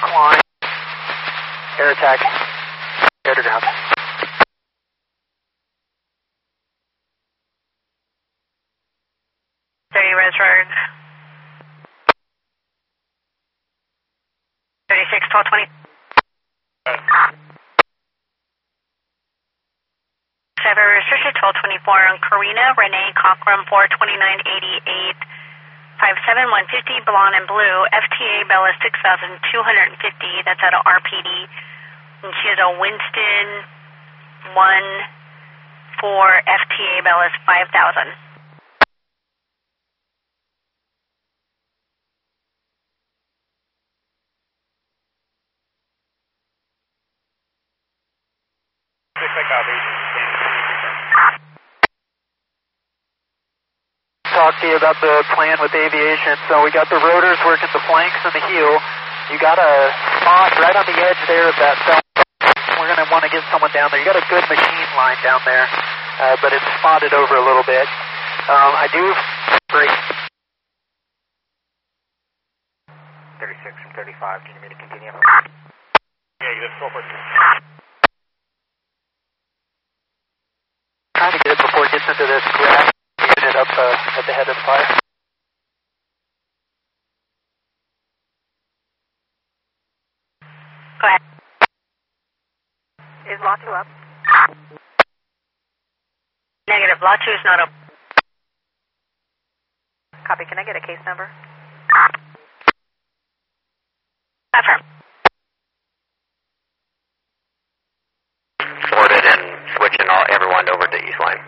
climb, air attack, air to ground. Res Road. 36, 1220. Seven restricted 1224 on Karina Renee Cockrum 42988 57150 blonde and blue FTA Bella 6250. That's out of RPD. And she has a Winston 1 for FTA Bella 5000. Talk to you about the plan with aviation. So we got the rotors working the flanks and the heel. You got a spot right on the edge there of that cell. We're going to want to get someone down there. You got a good machine line down there, but it's spotted over a little bit. I do break. 36 from 35. Can you meet a continue? Yeah, let's go for it. Trying to get it before it gets into this grass unit up at the head of the fire. Go ahead. Is Lot 2 up? Negative. Lot 2 is not up. Copy. Can I get a case number? Affirm. Sorted and switching everyone over to East Line.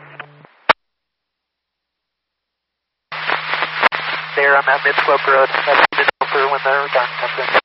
There on that mid-slope road. That's the when the return comes in.